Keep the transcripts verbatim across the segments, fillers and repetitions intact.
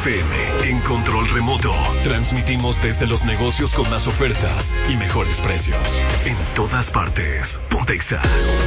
F M, en control remoto. Transmitimos desde los negocios con más ofertas y mejores precios. En todas partes. Ponte Exa.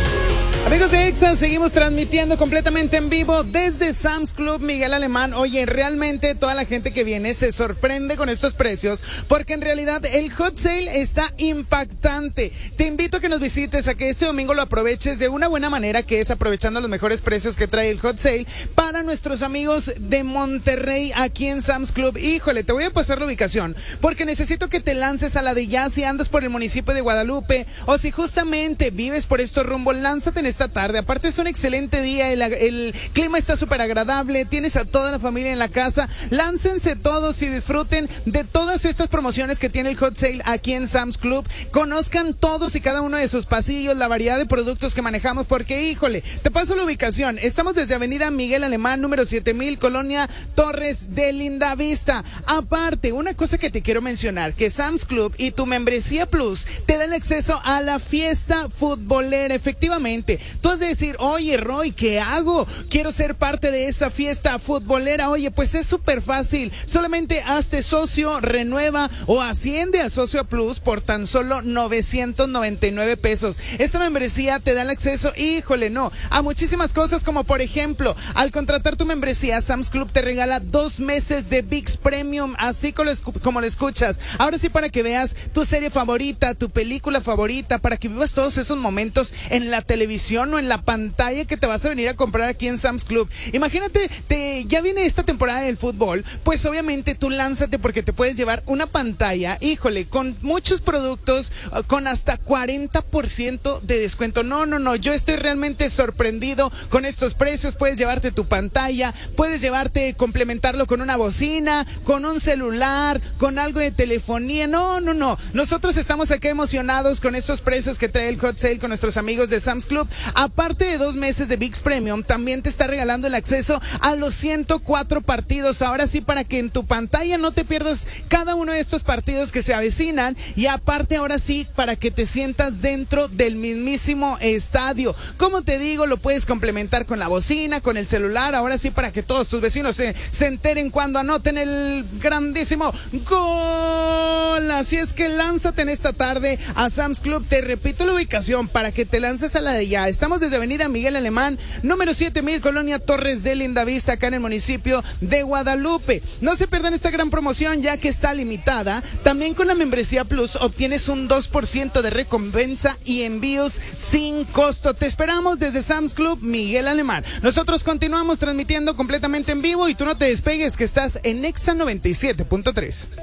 Amigos de Exa, seguimos transmitiendo completamente en vivo desde Sam's Club Miguel Alemán. Oye, realmente toda la gente que viene se sorprende con estos precios, porque en realidad el hot sale está impactante. Te invito a que nos visites, a que este domingo lo aproveches de una buena manera, que es aprovechando los mejores precios que trae el hot sale para nuestros amigos de Monterrey aquí en Sam's Club. Híjole, te voy a pasar la ubicación, porque necesito que te lances a la de ya si andas por el municipio de Guadalupe, o si justamente vives por estos rumbos, lánzate en esta tarde. Aparte es un excelente día, el, el clima está súper agradable, tienes a toda la familia en la casa. Láncense todos y disfruten de todas estas promociones que tiene el hot sale aquí en Sam's Club. Conozcan todos y cada uno de sus pasillos, la variedad de productos que manejamos, porque híjole, te paso la ubicación. Estamos desde Avenida Miguel Alemán, número siete mil, Colonia Torres de Lindavista. Aparte, una cosa que te quiero mencionar, que Sam's Club y tu membresía Plus te dan acceso a la fiesta futbolera. Efectivamente, tú has de decir, oye Roy, ¿qué hago? Quiero ser parte de esa fiesta futbolera. Oye, pues es súper fácil. Solamente hazte socio, renueva o asciende a socio Plus por tan solo novecientos noventa y nueve pesos. Esta membresía te da el acceso, híjole, no, a muchísimas cosas, como por ejemplo, al contratar tu membresía, Sam's Club te regala dos meses de ViX Premium, así como lo, como lo escuchas. Ahora sí, para que veas tu serie favorita, tu película favorita, para que vivas todos esos momentos en la televisión o en la pantalla que te vas a venir a comprar aquí en Sam's Club. Imagínate, te, ya viene esta temporada del fútbol, pues obviamente tú lánzate, porque te puedes llevar una pantalla, híjole, con muchos productos, con hasta cuarenta por ciento de descuento. No, no, no, yo estoy realmente sorprendido con estos precios. Puedes llevarte tu pantalla, puedes llevarte, complementarlo con una bocina, con un celular, con algo de telefonía. No, no, no, nosotros estamos acá emocionados con estos precios que trae el hot sale con nuestros amigos de Sam's Club. Aparte de dos meses de ViX Premium, también te está regalando el acceso a los ciento cuatro partidos. Ahora sí, para que en tu pantalla no te pierdas cada uno de estos partidos que se avecinan. Y aparte, ahora sí, para que te sientas dentro del mismísimo estadio. Como te digo, lo puedes complementar con la bocina, con el celular. Ahora sí, para que todos tus vecinos se, se enteren cuando anoten el grandísimo gol. Así es que lánzate en esta tarde a Sam's Club. Te repito la ubicación para que te lances a la de ya. Estamos desde Avenida Miguel Alemán, número siete mil, Colonia Torres de Lindavista, acá en el municipio de Guadalupe. No se pierdan esta gran promoción, ya que está limitada. También con la membresía Plus obtienes un dos por ciento de recompensa y envíos sin costo. Te esperamos desde Sam's Club Miguel Alemán. Nosotros continuamos transmitiendo completamente en vivo y tú no te despegues, que estás en Exa noventa y siete punto tres.